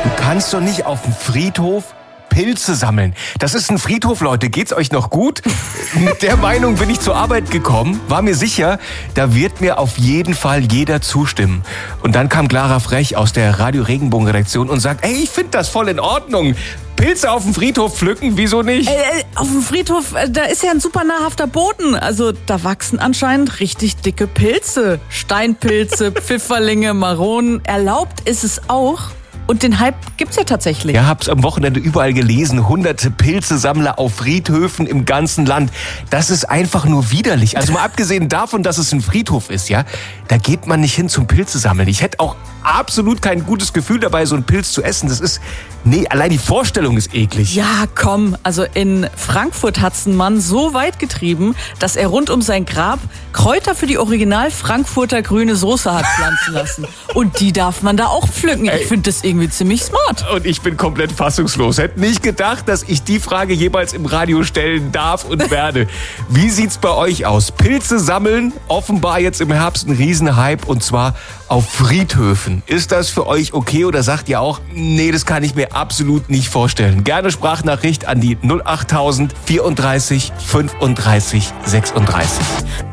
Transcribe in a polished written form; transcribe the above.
Du kannst doch nicht auf dem Friedhof Pilze sammeln. Das ist ein Friedhof, Leute. Geht's euch noch gut? Mit der Meinung bin ich zur Arbeit gekommen, war mir sicher, da wird mir auf jeden Fall jeder zustimmen. Und dann kam Clara Frech aus der Radio Regenbogen Redaktion und sagt, ey, ich finde das voll in Ordnung. Pilze auf dem Friedhof pflücken, wieso nicht? Auf dem Friedhof, da ist ja ein super nahrhafter Boden. Also da wachsen anscheinend richtig dicke Pilze. Steinpilze, Pfifferlinge, Maronen. Erlaubt ist es auch. Und den Hype gibt's ja tatsächlich. Ja, hab's am Wochenende überall gelesen. Hunderte Pilzesammler auf Friedhöfen im ganzen Land. Das ist einfach nur widerlich. Also mal abgesehen davon, dass es ein Friedhof ist, ja, da geht man nicht hin zum Pilzesammeln. Ich hätte auch absolut kein gutes Gefühl dabei, so einen Pilz zu essen. Allein die Vorstellung ist eklig. Ja, komm. Also in Frankfurt hat's ein Mann so weit getrieben, dass er rund um sein Grab Kräuter für die Original Frankfurter grüne Soße hat pflanzen lassen. Und die darf man da auch pflücken. Ich finde das irgendwie ziemlich smart. Und ich bin komplett fassungslos. Hätte nicht gedacht, dass ich die Frage jemals im Radio stellen darf und werde. Wie sieht's bei euch aus? Pilze sammeln, offenbar jetzt im Herbst ein Riesenhype, und zwar auf Friedhöfen. Ist das für euch okay oder sagt ihr auch, nee, das kann ich mir absolut nicht vorstellen? Gerne Sprachnachricht an die 08000 34 35 36.